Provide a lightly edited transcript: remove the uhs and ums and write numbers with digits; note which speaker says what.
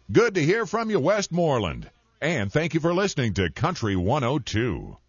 Speaker 1: Good to hear from you, Westmoreland. And thank you for listening to Country 102.